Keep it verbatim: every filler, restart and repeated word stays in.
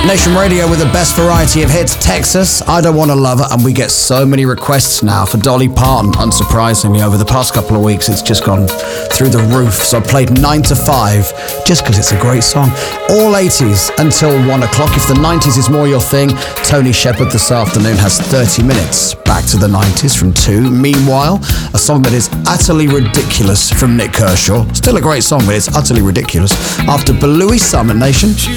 Nation Radio with the best variety of hits. Texas, I Don't Wanna Love Her, and we get so many requests now for Dolly Parton. Unsurprisingly, over the past couple of weeks, it's just gone through the roof. So I played nine to five just because it's a great song. All eighties until one o'clock. If the nineties is more your thing, Tony Shepard this afternoon has thirty minutes back to the nineties from two. Meanwhile, a song that is utterly ridiculous from Nick Kershaw. Still a great song, but it's utterly ridiculous. After Belouis Summit Nation,